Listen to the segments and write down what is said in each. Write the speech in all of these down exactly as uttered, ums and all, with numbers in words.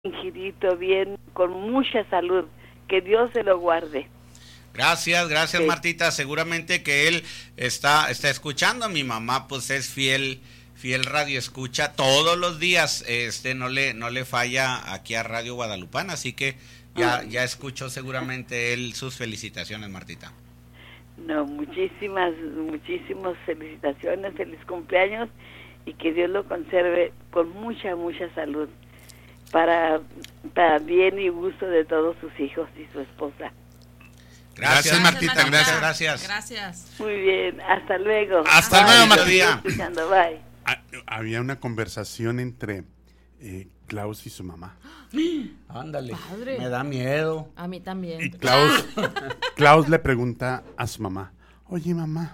Girito, bien, con mucha salud, que Dios se lo guarde. Gracias, gracias Sí. Martita, seguramente que él está, está escuchando. Mi mamá pues es fiel, fiel radio escucha todos los días, este no le, no le falla aquí a Radio Guadalupana, así que ya, ya escuchó seguramente él sus felicitaciones, Martita. No, muchísimas, muchísimas felicitaciones, feliz cumpleaños y que Dios lo conserve con mucha, mucha salud. Para, para bien y gusto de todos sus hijos y su esposa. Gracias, Gracias, Martita, Martita. gracias, gracias. Gracias. Muy bien, hasta luego. Hasta Bye. luego, Martita. Estoy escuchando, bye. Ah, había una conversación entre eh, Klaus y su mamá. Ándale, Padre. me da miedo. A mí también. Y Klaus, Klaus le pregunta a su mamá, oye mamá,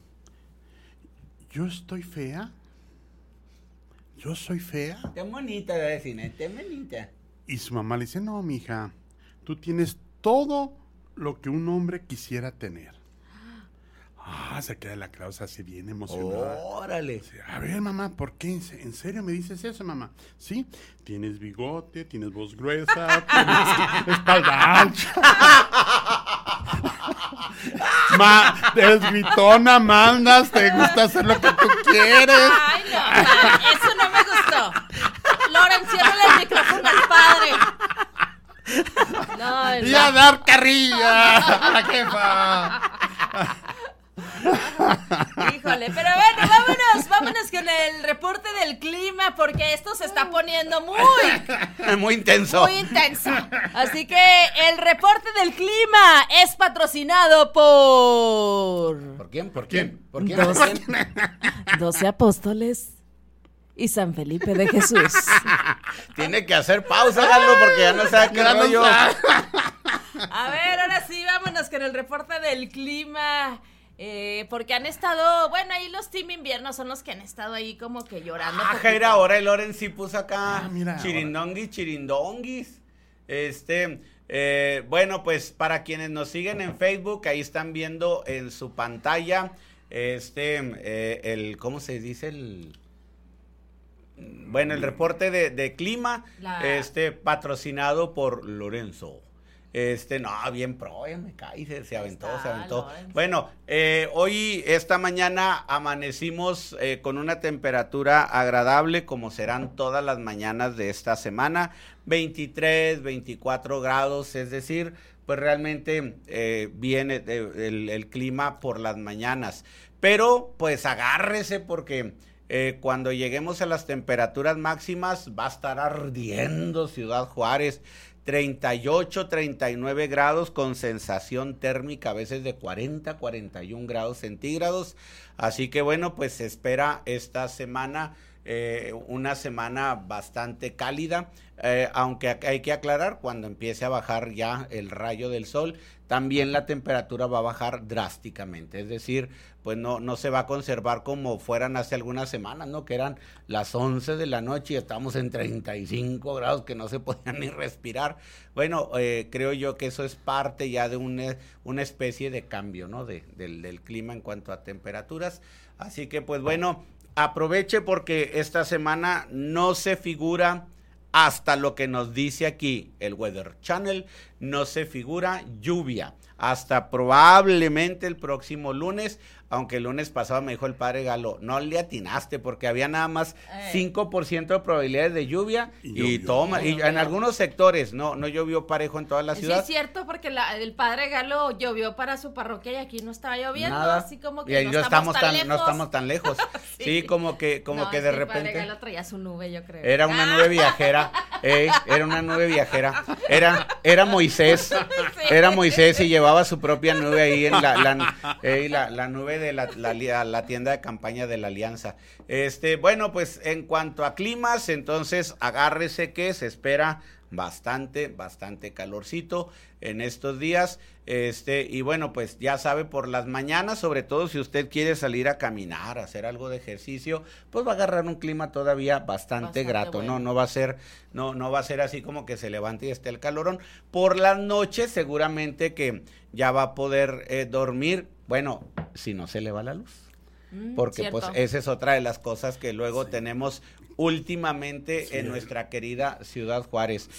¿yo estoy fea? ¿Yo soy fea? Qué bonita de cine, qué bonita. Y su mamá le dice, no, mija, tú tienes todo lo que un hombre quisiera tener. Ah, se queda la Klaus así bien emocionada. Órale. Dice, a ver, mamá, ¿por qué? ¿En se- ¿En serio me dices eso, mamá? Sí, tienes bigote, tienes voz gruesa, tienes espalda ancha. Ma, eres gritona, mandas, te gusta hacer lo que tú quieres. Ay, no, padre, eso no me gustó. Loren, ciérrale el micrófono al padre. No, Y no. a dar carrilla a la jefa. Híjole, pero bueno, vámonos, vámonos con el reporte del clima, porque esto se está poniendo muy, Muy intenso. muy intenso. Así que el reporte del clima es patrocinado por ¿Por quién? ¿Por quién? ¿Por quién? Dos. ¿Por quién? doce apóstoles y San Felipe de Jesús. Tiene que hacer pausa, Galo, porque ya no sabe qué Ya no rollo. sabe. A ver, ahora sí, vámonos con el reporte del clima. Eh, porque han estado, bueno, ahí los team invierno son los que han estado ahí como que llorando. Ah, poquito. Jaira, ahora el Loren sí puso acá Ah, mira, chirindonguis, chirindonguis. Este, eh, bueno, pues para quienes nos siguen en Facebook, ahí están viendo en su pantalla, este, eh, el, ¿cómo se dice? El, bueno, el reporte de, de clima, La- este, patrocinado por Lorenzo. Este, no, bien pro, ya me caí, se, se aventó, está, se aventó. Lorenzo. Bueno, eh, hoy, esta mañana, amanecimos eh, con una temperatura agradable, como serán todas las mañanas de esta semana, veintitrés, veinticuatro grados, es decir, pues realmente eh, viene eh, el, el clima por las mañanas. Pero, pues agárrese porque eh, cuando lleguemos a las temperaturas máximas va a estar ardiendo Ciudad Juárez. treinta y ocho, treinta y nueve grados con sensación térmica a veces de cuarenta, cuarenta y un grados centígrados. Así que bueno, pues se espera esta semana eh, una semana bastante cálida, eh, aunque hay que aclarar, cuando empiece a bajar ya el rayo del sol, también la temperatura va a bajar drásticamente, es decir, pues no, no se va a conservar como fueran hace algunas semanas, ¿no? Que eran las once de la noche y estamos en treinta y cinco grados que no se podían ni respirar. Bueno, eh, creo yo que eso es parte ya de una, una especie de cambio, ¿no? De, del, del clima en cuanto a temperaturas. Así que pues bueno, aproveche porque esta semana no se figura, hasta lo que nos dice aquí el Weather Channel, no se figura lluvia hasta probablemente el próximo lunes, aunque el lunes pasado me dijo el padre Galo, no le atinaste porque había nada más cinco por ciento de probabilidades de lluvia Y y, llovió. toma, y Llovió. en algunos sectores, no, no llovió parejo en toda la Sí, ciudad. es cierto, porque la- el padre Galo llovió para su parroquia y aquí no estaba lloviendo, Nada. así como Y que ahí no no estamos, estamos tan tan, lejos. no estamos tan lejos. Sí. Sí, como que, como No, que es de el padre repente. Galo traía su nube, yo creo. Era una Ah. nube viajera, ey, era una nube viajera, era, era Moisés, era Moisés y llevaba su propia nube ahí en la, la, ey, la, la nube de la, la, la tienda de campaña de la Alianza. Este, bueno, pues en cuanto a climas, entonces agárrese que se espera bastante, bastante calorcito en estos días, este, y bueno, pues ya sabe, por las mañanas, sobre todo si usted quiere salir a caminar, a hacer algo de ejercicio, pues va a agarrar un clima todavía bastante, Bastante grato, bueno. no, no va a ser, no, no va a ser así como que se levante y esté el calorón. Por las noches seguramente que ya va a poder eh, dormir, bueno, si no se le va la luz. Mm, Porque cierto. pues esa es otra de las cosas que luego tenemos últimamente sí. en nuestra querida Ciudad Juárez.